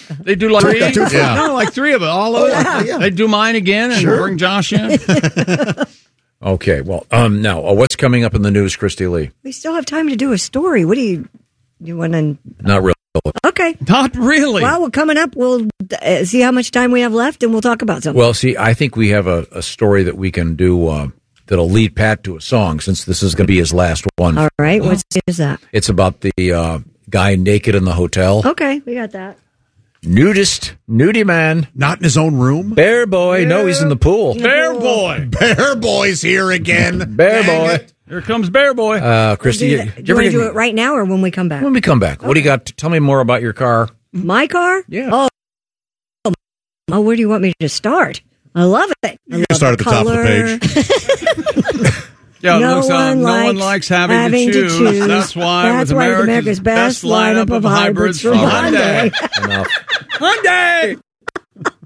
They do like three? Yeah. No, like three of it. All of it. Yeah. They do mine again and bring Josh in. Okay, well, now, what's coming up in the news, Christy Lee? We still have time to do a story. What do you want to... Not really. Okay. Not really. Well, we're coming up. We'll see how much time we have left, and we'll talk about something. Well, see, I think we have a story that we can do that'll lead Pat to a song, since this is going to be his last one. All right. What is that? It's about the guy naked in the hotel. Okay, we got that. Nudie man. Not in his own room? Bear boy. No, he's in the pool. Bear Boy. Bear Boy's here again. Bear Dang boy. it. Here comes Bear Boy. Christy, Do you want to do it right now or when we come back? When we come back. What do you got? Tell me more about your car. My car? Yeah. Oh, where do you want me to start? I love it. You can start at the top of the page. Yeah, No it looks, one no one likes having to choose. That's why with America's best lineup of hybrids from Hyundai. Enough. Hyundai!